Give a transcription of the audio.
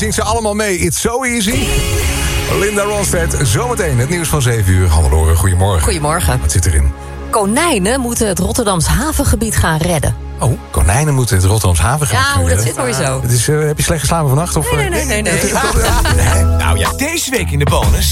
zingt ze allemaal mee. It's so easy. Linda Ronstadt, zometeen het nieuws van 7 uur. Hannelore, goedemorgen. Goedemorgen. Wat zit erin? Konijnen moeten het Rotterdams havengebied gaan redden. Oh, konijnen moeten het Rotterdams havengebied gaan redden. Ja, dat zit hoor zo. Heb je slecht geslapen vannacht? Of, Nee. Nou ja, deze week in de bonus.